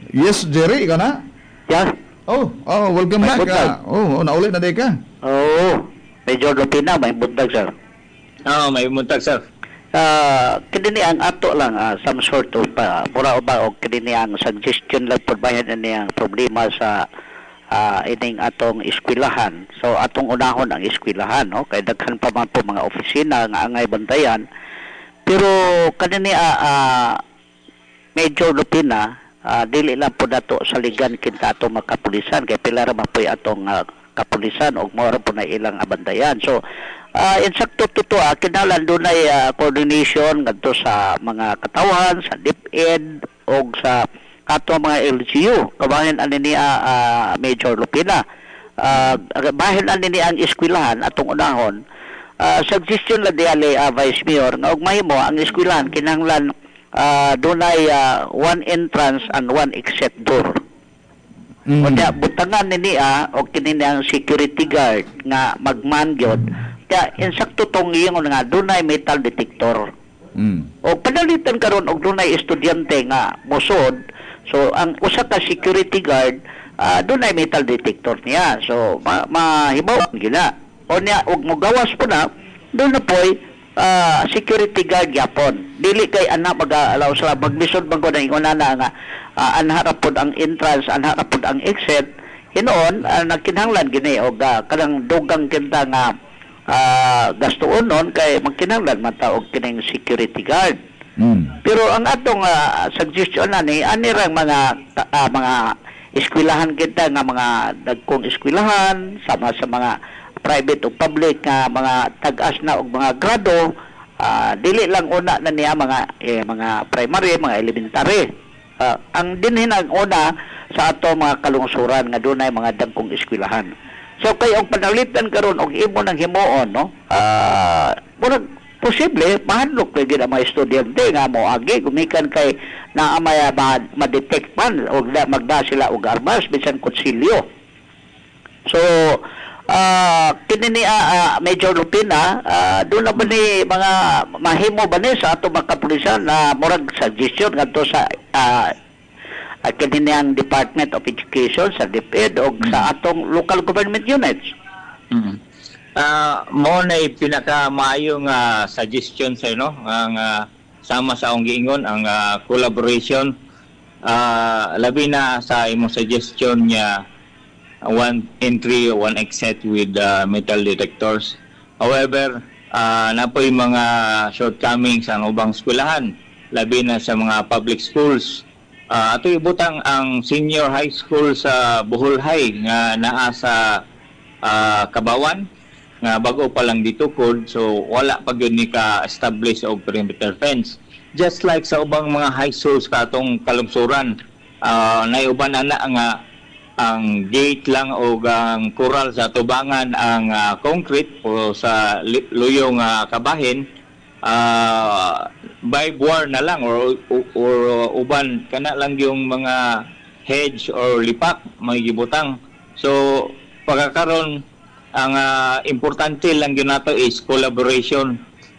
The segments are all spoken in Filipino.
Yes, Jerry, ikaw na? Yeah. Welcome May back. buntag. Naulit na day ka. Oo. Medyo Lupina, may buntag, sir. May buntag, sir. Kini ang ato lang, some sort of, mura o ba, o kini ang suggestion lang pagbayan na niyang problema sa ining atong eskwelahan. So, atong unahon ang eskwelahan, no? Kaya daghan pa man po mga opisina nga angay bantayan. Pero, kanini, medyo Lupina, dili lang po nato sa ligan kita atong makapulisan kay pila ra man po atong kapulisan og mao ra po na ilang abantayan. So insakto tuto kinahanglan dunay coordination ngadto sa mga katawan sa DepEd og sa ato mga LGU kabahin ani ni Major Lupina. Bahin ani ni ang eskwelahan atong unahon. Suggestion la diali Vice Mayor nga og mahimo ang eskwelahan kinahanglan dunay one entrance and one exit door. Kaya butangan niya o kini ang security guard nga magman gyud. Kaya insakto tong ingon nga dunay metal detector. O padalitan karon og dunay estudyante nga mosod. So ang usa ka security guard dunay metal detector niya. So mahibaw gina. O niya og mogawas po na doon na po'y security guard yapon. Dili kay ana mag-allow sila magmisod man ko na inguna na nga anharapod ang entrance, anharapod ang exit. Hinoon nagkinahanglan gini og kanang dugang kinta nga gastuon nun kay magkinahanglan man ta og kining security guard. Pero ang atong suggestion ani rang mga eskwelahan kita nga mga dagkong eskwelahan sama sa mga private o public nga mga tag-as na og mga grado dili lang una na niya mga primary, mga elementary. Ang dinhin ang una sa ato mga kalungsuran nga dunay mga dagkong eskwelahan. So kay og panalitan karon og imo nang himuon no. Murag posible mahadlok kay gid ang mga estudyante nga moagi gumikan kay naa may ma-detect man og magda sila og armas bisan kutsilyo. So kini ni Major Lupina doon na ba ni mga mahimo ba ni sa ato mga kapulisan na murag suggestion ngadto sa kini ni ang Department of Education sa DepEd o sa atong local government units. Mo na pinaka-maayong suggestion sa no ang sama sa akong giingon ang collaboration labi na sa imong suggestion niya one entry, one exit with metal detectors. However, napoy mga shortcomings ang ubang eskwelahan, labi na sa mga public schools. Ato ibutang ang senior high school sa Bohol High nga naa sa Kabawan nga bago pa lang ditukod, so wala pa gyud ni ka-establish og perimeter fence. Just like sa ubang mga high schools katong kalungsuran, naiuban ana nga ang gate lang o ang kural sa tubangan ang concrete o sa luyong kabahin by boar na lang or uban kana lang yung mga hedge or lipak may gibutang. So pagkakaroon ang importante lang yun nato is collaboration.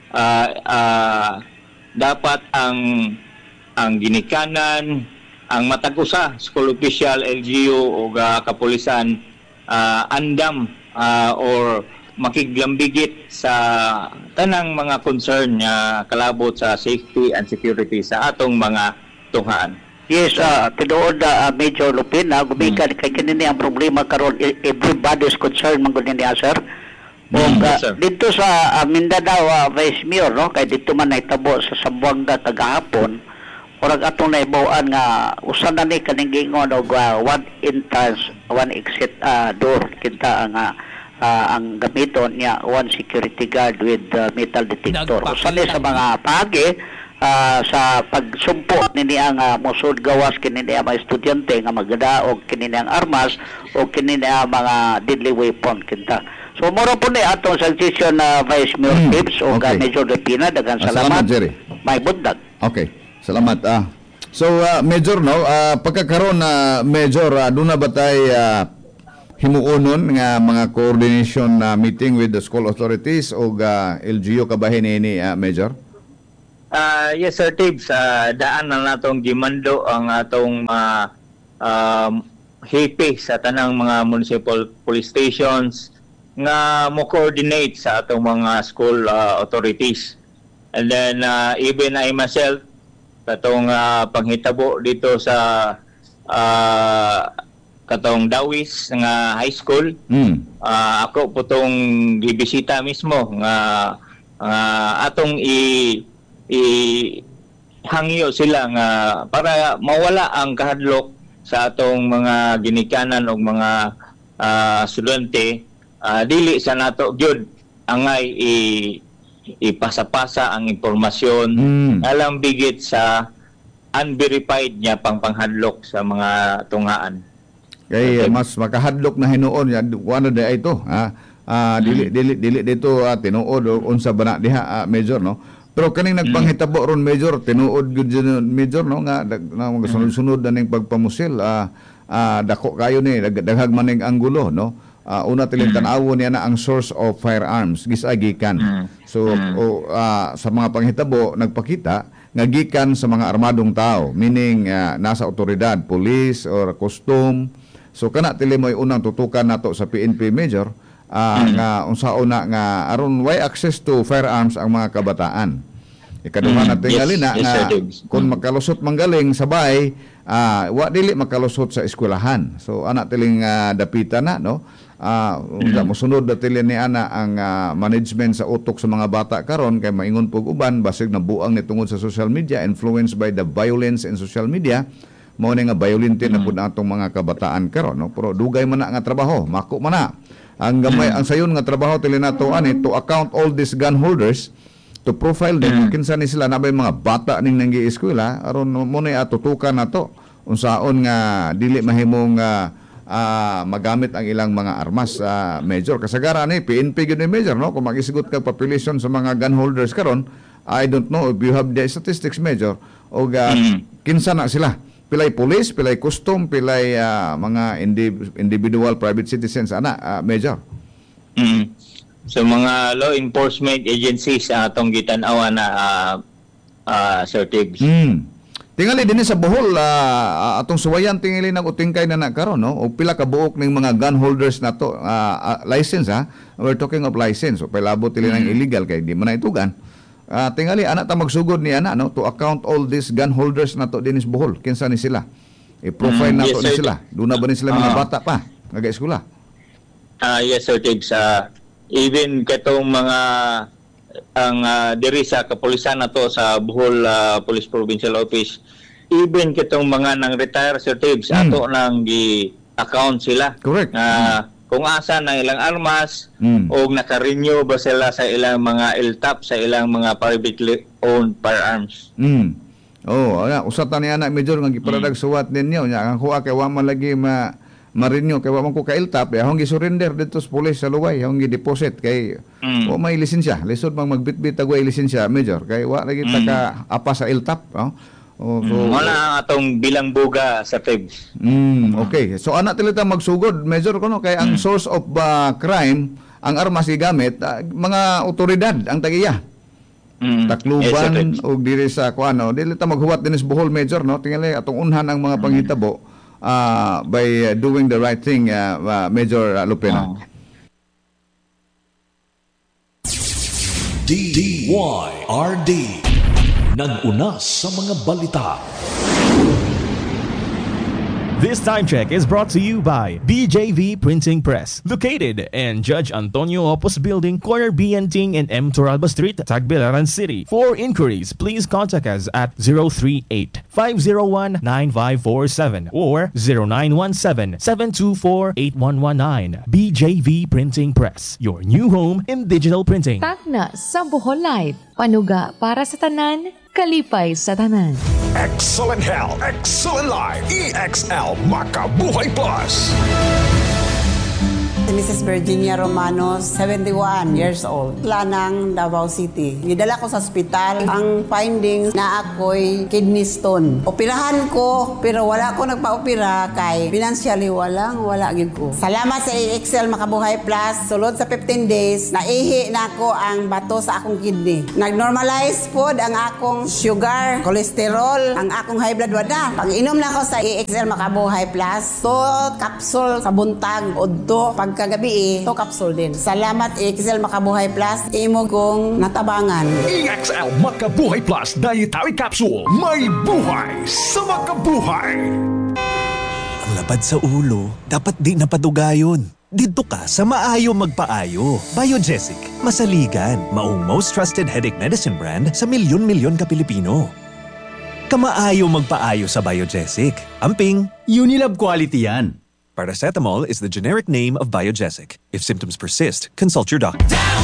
Dapat ang ginikanan, ang matag-usa, school official, LGU o kapulisan andam or makiglambigit sa tanang mga concern nga kalabot sa safety and security sa atong mga tunghaan. Yes, tinuod Major Lupina, gumikan kay kinini ang problema karon everybody's concerned man gud niya sir. Yes, Dito sa Mindanao Vice Mayor no kay dito man nahitabo sa Zamboanga kagahapon. Orag atong naibawan nga usa na ni kaning gingon og one entrance, one exit door kita ang gamiton niya one security guard with metal detector. Usa ni sa mga pagi sa pagsumpo nini ang mosud gawas kini ang mga estudyante nga magdaog kini ang armas o kini ang mga deadly weapon kita. So moro po ni atong suggestion na Vice Mayor Tips o Major Lupina daghang salamat. May bundag. Okay. Salamat. So, Major, no, pagkakaroon na Major, doon na ba tayo himuunon nga mga coordination meeting with the school authorities o LGU kabahin ni Major? Yes, Sir Tibbs. Daan na natong gimando ang atong hipi sa tanang mga municipal police stations nga mo coordinate sa atong mga school authorities. And then even I myself katong panghitabo dito sa katong Dawis nga high school. Ako po tong gibisita mismo nga atong hangyo sila nga para mawala ang kahadlok sa atong mga ginikanan o mga estudyante. Dili sa nato gyud angay ipasa-pasa ang impormasyon alang bigit sa unverified niya panghadlok sa mga tungaan. Kay mas makahadlok na hinuon ya wala da ito dili dito tinuod unsa bana diha Major no. Pero kaning nagpanghitabo ron Major tinuod gyud Major no nga sunod-sunod na ning pagpamusil dako kayo ni daghag man ning anggulo no. Una tiling tan-awon niya na ang source of firearms gisagikan. So sa mga panghitabo nagpakita nga gikan sa mga armadong tao, meaning nasa otoridad, police or custom. So kana tili mo'y unang tutukan nato sa PNP Major nga unsaon na nga aron way access to firearms ang mga kabataan. Ikaduha na tingali na nga kung makalusot manggaling sabay wa dili makalusot sa eskwelahan. So ana tiling dapita na no. Mosunod na tili ni ana ang management sa utok sa mga bata karon kay maingon pug uban basig nabuang ni tungod sa social media, influenced by the violence in social media. Mao ni nga violent na pud atong mga kabataan karon no. Pero dugay man na nga trabaho, mako man na. Ang gamay ang sayon nga trabaho tili nato ani to account all these gun holders, to profile them kinsa ni sila nabay mga bata ning nanggi-eskwela aron mo ni atutukan nato unsaon nga dili mahimong magamit ang ilang mga armas. Major kasagaran ni PNP gyud ni Major no kung magisigot ka population sa mga gun holders karon. I don't know if you have the statistics Major o kinsa na sila, pilay police, pilay custom, pilay mga individual private citizens ana Major. So mga law enforcement agencies atong gitan-awan na Sir Tibbs. Tingali din sa Bohol atong suwayan tingali nang utingkay na karon no o pila ka buok ning mga gun holders nato license we're talking of license so palabot tili nang illegal kay di man na itugan. Tingali ana ta magsugod ni ana no to account all these gun holders nato din sa Bohol kinsa ni sila i-profile nato ni sila duna ba ni sila mga bata pa nag-eskwela. Yes sir Tibbs, even katong mga ang diri sa kapulisan nato sa Bohol Police Provincial Office, even kitong mga nang retire Sir Tibbs ato nang gi-account sila. Correct. Kung asa na ilang armas o naka-renew ba sila sa ilang mga LTAP sa ilang mga privately owned firearms. Usata ni ana Major nga giparadag suwat ninyo nya ang kuha kay wa man lagi ma-renew kay wa man ko ka LTAP akong gi-surrender dito sa police sa Luway akong gi-deposit kay o may lisensya lisod mang magbitbit agway lisensya Major kay wa lagi ta ka apa sa LTAP wala atong bilang buga sa Tibbs. Okay so ana tilita magsugod Major kuno kay ang source of crime ang armas gigamit mga otoridad ang tagiya Tacloban o diri sa kuano dili ta maghuwat din sa Bohol Major no tingali atong unhan ang mga panghitabo by doing the right thing Major Lupino. DYRD nag-una sa mga balita. This time check is brought to you by BJV Printing Press, located in Judge Antonio Opus Building, corner BNting and M. Toralba Street, Tagbilaran City. For inquiries, please contact us at 038-501-9547 or 0917-724-8119. BJV Printing Press, your new home in digital printing. Tagna sa Bohol Live, panuga para sa tanan, kalipay sa tanan. Excellent Health, Excellent Life, EXL Makabuhay Plus. Si Mrs. Virginia Romano, 71 years old. Lanang, Davao City. Nidala ko sa ospital. Ang findings na ako'y kidney stone. Operahan ko, pero wala ko nagpa-opera kay financially wala gid ko. Salamat sa AXL Makabuhay Plus. Sulod sa 15 days, naihi na ko ang bato sa akong kidney. Nag-normalize po ang akong sugar, cholesterol, ang akong high blood wala. Pag-inom na ko sa AXL Makabuhay Plus, to capsule sa buntag, udto, pagkagabi to capsule din. Salamat AXL Makabuhay Plus, imo kong natabangan. EXL Makabuhay Plus Dietary Capsule. May buhay sa makabuhay. Ang labad sa ulo, dapat di napadugayon. Dito ka sa Maayo Magpaayo. Biogesic, masaligan, maong most trusted headache medicine brand sa milyon-milyon ka Pilipino. Kamaayo magpaayo sa Biogesic. Amping, Unilab quality yan. Paracetamol is the generic name of Biogesic. If symptoms persist, consult your doctor.